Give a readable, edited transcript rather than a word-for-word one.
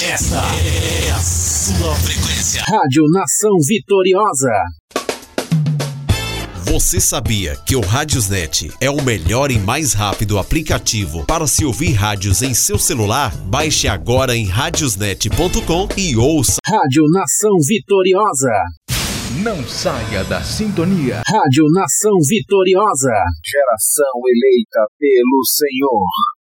Esta é a sua frequência. Rádio Nação Vitoriosa. Você sabia que o Radiosnet é o melhor e mais rápido aplicativo para se ouvir rádios em seu celular? Baixe agora em radiosnet.com e ouça. Rádio Nação Vitoriosa. Não saia da sintonia. Rádio Nação Vitoriosa. Geração eleita pelo Senhor.